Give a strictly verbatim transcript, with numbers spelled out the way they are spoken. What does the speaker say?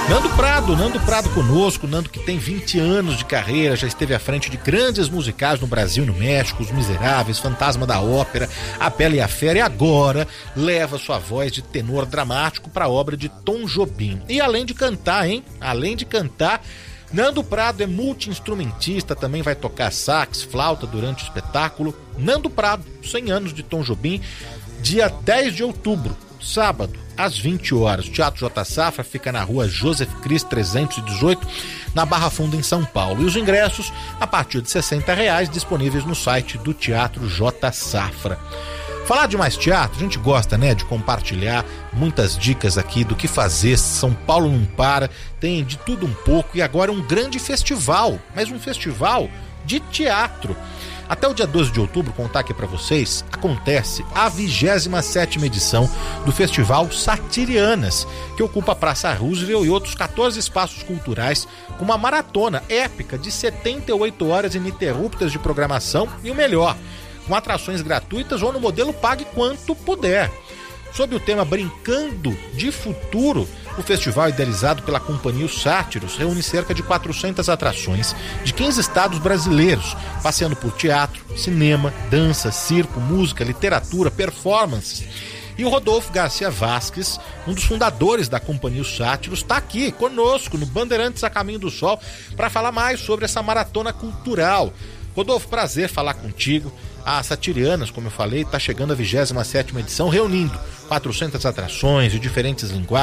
Nando Prado, Nando Prado conosco, Nando que tem vinte anos de carreira, já esteve à frente de grandes musicais no Brasil e no México, Os Miseráveis, Fantasma da Ópera, A Bela e a Fera, e agora leva sua voz de tenor dramático para a obra de Tom Jobim. E além de cantar, hein? Além de cantar, Nando Prado é multi-instrumentista, também vai tocar sax, flauta durante o espetáculo. Nando Prado, cem anos de Tom Jobim, dia dez de outubro, sábado, às vinte horas. O Teatro J Safra fica na rua Joseph Cris trezentos e dezoito, na Barra Funda, em São Paulo. E os ingressos, a partir de sessenta reais, disponíveis no site do Teatro J Safra. Falar de mais teatro, a gente gosta, né, de compartilhar muitas dicas aqui do que fazer. São Paulo não para, tem de tudo um pouco, e agora um grande festival, mas um festival de teatro. Até o dia doze de outubro, contar aqui para vocês, acontece a vigésima sétima edição do Festival Satirianas, que ocupa a Praça Roosevelt e outros quatorze espaços culturais, com uma maratona épica de setenta e oito horas ininterruptas de programação e o melhor, com atrações gratuitas ou no modelo pague quanto puder. Sob o tema Brincando de Futuro, o festival, idealizado pela Companhia Os Sátiros, reúne cerca de quatrocentas atrações de quinze estados brasileiros, passeando por teatro, cinema, dança, circo, música, literatura, performances. E o Rodolfo Garcia Vasques, um dos fundadores da Companhia Os Sátiros, está aqui conosco no Bandeirantes a Caminho do Sol para falar mais sobre essa maratona cultural. Rodolfo, prazer falar contigo. A Satirianas, como eu falei, está chegando a vigésima sétima edição, reunindo quatrocentas atrações de diferentes linguagens,